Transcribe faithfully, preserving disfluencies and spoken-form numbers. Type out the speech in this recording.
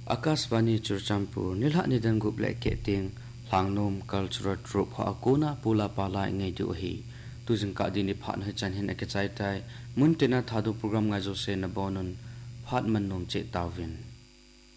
Akasvani Churchampur nilha nidan gup le keting langnom cultural troupe ha akona pula pala ngai du hi tujin ka dini phan he chan hin ekachai tai muntena thadu program nga jo se na bonon phat man nom che tawin